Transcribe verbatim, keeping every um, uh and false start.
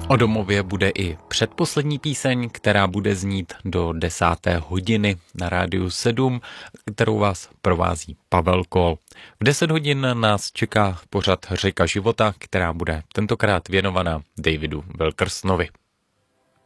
O domově bude i předposlední píseň, která bude znít do desáté hodiny na Rádiu sedm, kterou vás provází Pavel Kol. V deset hodin nás čeká pořad Řeka života, která bude tentokrát věnovaná Davidu Wilkersonovi.